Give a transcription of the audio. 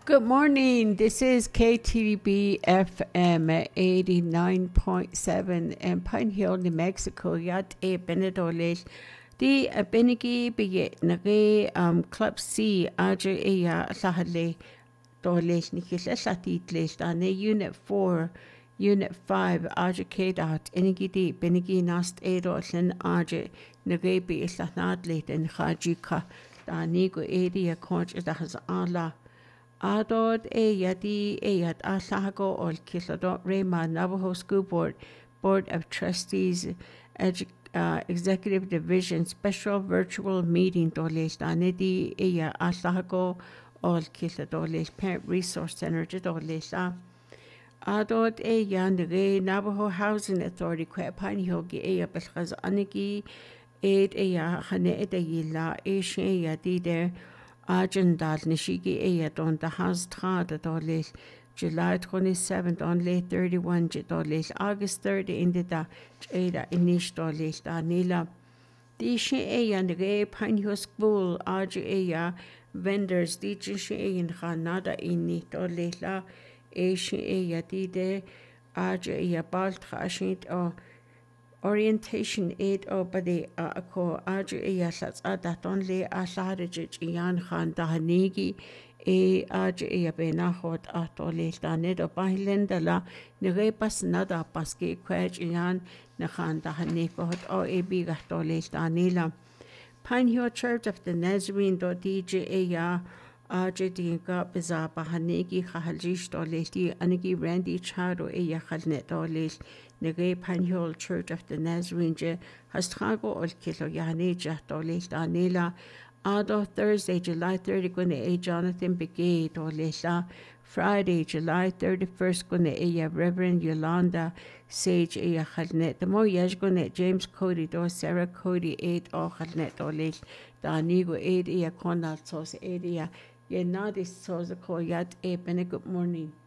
Good morning. This is KTB FM 89.7 in Pine Hill, New Mexico. Yat e Benedolish. Di a Benigi be nage Club C Aja Eya Lahale Dolish Nikisha Shatitlish Dane Unit 4, Unit 5 Aja Kedat Enigidi Benigi Nast Edoshin Aja Nage be Islanadlit and Hajika Danigo Edi a conch that has Allah. Adod yadi yat asago ol kisadot Rema Navajo School Board of Trustees Executive Division Special Virtual Meeting doles danedi eya asago ol kisadoles Parent Resource Center doles Adod yandere Navajo Housing Authority Pine Hill eya belchaz anigi eya hane yila yadi there Ajandal Nishigi Ayat on the Haztra dolis July 27th on late 31 dolis August 30 in the Jada Inish dolis Danila Dishi Ayan the Gay Pine Hill School Aja Aya vendors Dishi Ayan Hanada Ini dolila Ashi Ayatide Aja Aya Baltra Ashit or orientation aid bade ako aju yasats adaton le asarij yan khan dahnigi aju bena hot atole danet bailenda la nege pas nada paske kwaj yan na khan dahni ko hot o ebi gatole danila Pine Hill Church of the Nazarene dj ya aju dinga biza bahnigi khaljish dole di anigi Randy Charo ya khalnet dole Nege Pine Hill Church of the Nazarene Hastrago ol kilo Yahaneja Dolis Danila Ado Thursday, July 30 gune a Jonathan Begay Dolisa Friday, July 31st gune a Reverend Yolanda Sage a Khalnet. The mo yaj gune James Cody do Sarah Cody 8 o Khalnet Dolis Danigo 8 a Conal Sos 8 Yenadi Sos ko yat a Good morning.